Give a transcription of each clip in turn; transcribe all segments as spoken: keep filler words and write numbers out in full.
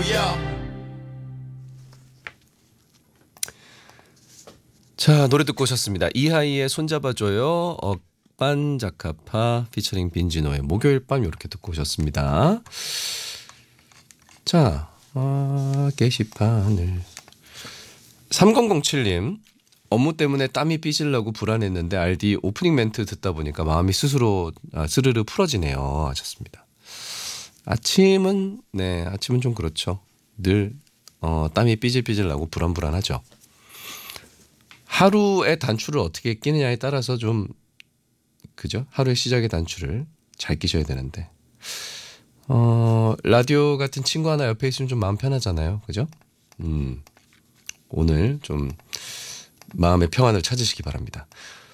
할렐루야. 자, 노래 듣고 오셨습니다. 이하이의 손잡아줘요. 억반자카파 피처링 빈지노의 목요일 밤 이렇게 듣고 오셨습니다. 자, 아, 게시판을 삼공공칠님 업무 때문에 땀이 삐질라고 불안했는데 알디 오프닝 멘트 듣다 보니까 마음이 스스로 아, 스르르 풀어지네요 하셨습니다. 아침은 네 아침은 좀 그렇죠. 늘 어, 땀이 삐질삐질 나고 불안불안하죠. 하루의 단추를 어떻게 끼느냐에 따라서 좀 그죠? 하루의 시작의 단추를 잘 끼셔야 되는데 어, 라디오 같은 친구 하나 옆에 있으면 좀 마음 편하잖아요. 그죠? 음, 오늘 좀 마음의 평안을 찾으시기 바랍니다.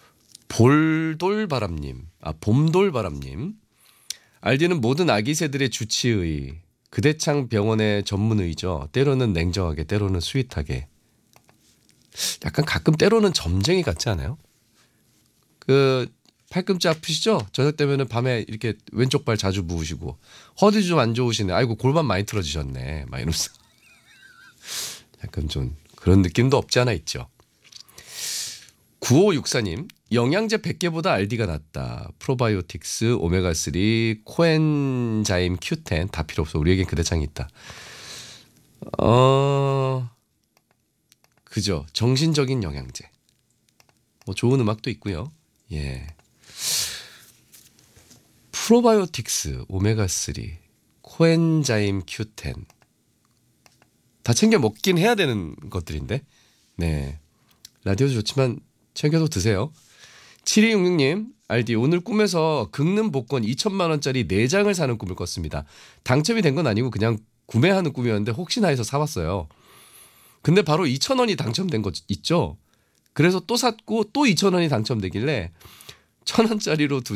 볼돌바람님, 아 봄돌바람님, 알디는 모든 아기 새들의 주치의, 그대창 병원의 전문의죠. 때로는 냉정하게, 때로는 스윗하게. 약간 가끔 때로는 점쟁이 같지 않아요? 그 팔꿈치 아프시죠? 저녁 되면은 밤에 이렇게 왼쪽 발 자주 부으시고 허리 좀 안 좋으시네. 아이고 골반 많이 틀어지셨네. 막 이러면서 약간 좀 그런 느낌도 없지 않아 있죠. 구오육사님 영양제 백 개보다 알디가 낫다. 프로바이오틱스, 오메가삼, 코엔자임 큐 텐 다 필요 없어. 우리에겐 그대창이 있다. 어... 그죠. 정신적인 영양제. 뭐 좋은 음악도 있고요. 예. 프로바이오틱스, 오메가삼, 코엔자임 큐 텐 다 챙겨 먹긴 해야 되는 것들인데 네 라디오도 좋지만 챙겨도 드세요. 칠이육육님 알디 오늘 꿈에서 긁는 복권 이천만 원짜리 네 장을 사는 꿈을 꿨습니다. 당첨이 된 건 아니고 그냥 구매하는 꿈이었는데 혹시나 해서 사봤어요. 근데 바로 이천 원이 당첨된 거 있죠. 그래서 또 샀고 또 이천 원이 당첨되길래 천 원짜리로 두